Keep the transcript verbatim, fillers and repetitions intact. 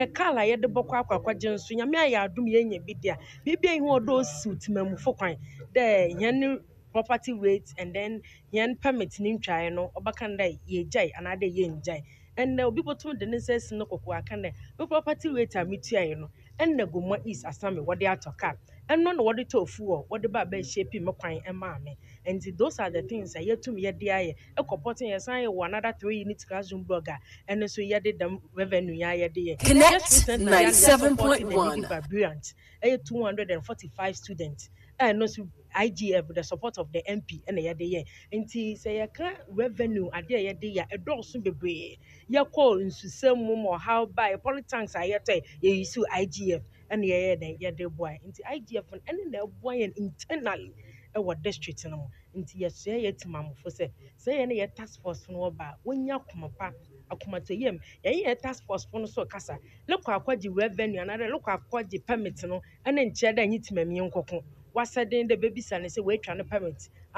kala ye de bokọ akwakwaje nso nyame aya adom ye nya bi dia bibia ihe odo suit mamufo kwan de yen property rate and then yen permit ni ntwae no obakan da ye jai anade ye njai and obi botum de ne sesi no kokwa akan de property rate a metuae no and na goma is asame wode atoka and no no wode tofu wo wode ba ba shape me kwan e ma me and those are the things that yetum ye de aye e comporting ye san ye another three unit classroom blogger and so ye de them revenue ya ye de ye Connect ninety-seven point one. Brilliant eh two hundred forty-five students and no so I G F with the support of the M P and ye de ye nti say ye ka revenue ade ye de ya e do so bebre ye call nsusem mo how by politics ayete ye use I G F and ye ye ye de boy nti I G F and the boy internally e wo district no nti ye so ye timamfo say say ye na ye task force no ba wonya komapa akomateyem ye ye task force no so kasa look akwaji revenue another look akwaji permit no and nche da nyitimami nkoko waseden de baby sane say we twa no permit